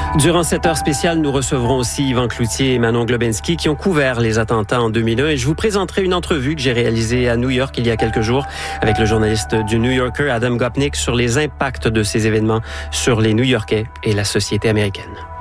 Durant cette heure spéciale, nous recevrons aussi Yvan Cloutier et Manon Globensky qui ont couvert les attentats en 2001 et je vous présenterai une entrevue que j'ai réalisée à New York il y a quelques jours avec le journaliste du New Yorker Adam Gopnik sur les impacts de ces événements sur les New-Yorkais et la société américaine.